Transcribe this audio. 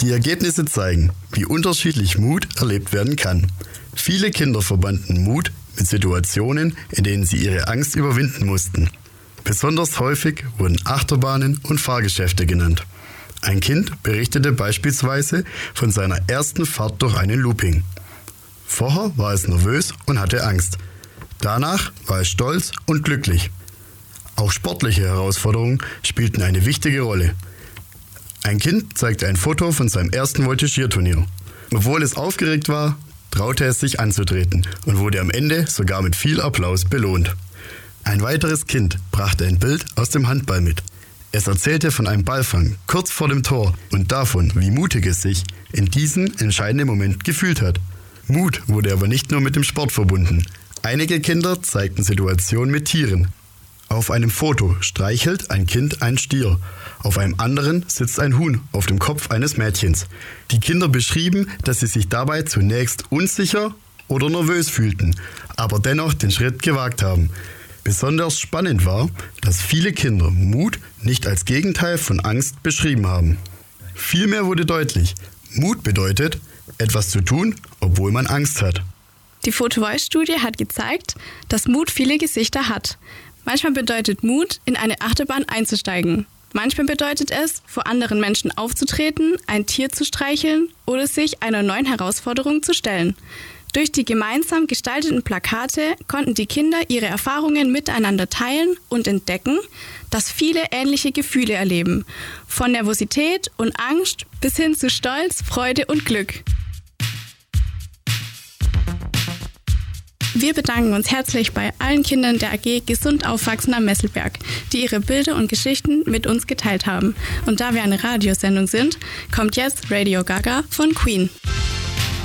Die Ergebnisse zeigen, wie unterschiedlich Mut erlebt werden kann. Viele Kinder verbanden Mut mit Situationen, in denen sie ihre Angst überwinden mussten. Besonders häufig wurden Achterbahnen und Fahrgeschäfte genannt. Ein Kind berichtete beispielsweise von seiner ersten Fahrt durch einen Looping. Vorher war es nervös und hatte Angst. Danach war es stolz und glücklich. Auch sportliche Herausforderungen spielten eine wichtige Rolle. Ein Kind zeigte ein Foto von seinem ersten Voltigierturnier. Obwohl es aufgeregt war, traute es sich anzutreten und wurde am Ende sogar mit viel Applaus belohnt. Ein weiteres Kind brachte ein Bild aus dem Handball mit. Es erzählte von einem Ballfang kurz vor dem Tor und davon, wie mutig es sich in diesem entscheidenden Moment gefühlt hat. Mut wurde aber nicht nur mit dem Sport verbunden. Einige Kinder zeigten Situationen mit Tieren. Auf einem Foto streichelt ein Kind einen Stier. Auf einem anderen sitzt ein Huhn auf dem Kopf eines Mädchens. Die Kinder beschrieben, dass sie sich dabei zunächst unsicher oder nervös fühlten, aber dennoch den Schritt gewagt haben. Besonders spannend war, dass viele Kinder Mut nicht als Gegenteil von Angst beschrieben haben. Vielmehr wurde deutlich, Mut bedeutet, etwas zu tun, obwohl man Angst hat. Die Photo-Voice-Studie hat gezeigt, dass Mut viele Gesichter hat. Manchmal bedeutet Mut, in eine Achterbahn einzusteigen. Manchmal bedeutet es, vor anderen Menschen aufzutreten, ein Tier zu streicheln oder sich einer neuen Herausforderung zu stellen. Durch die gemeinsam gestalteten Plakate konnten die Kinder ihre Erfahrungen miteinander teilen und entdecken, dass viele ähnliche Gefühle erleben. Von Nervosität und Angst bis hin zu Stolz, Freude und Glück. Wir bedanken uns herzlich bei allen Kindern der AG Gesund Aufwachsen am Messelberg, die ihre Bilder und Geschichten mit uns geteilt haben. Und da wir eine Radiosendung sind, kommt jetzt Radio Gaga von Queen.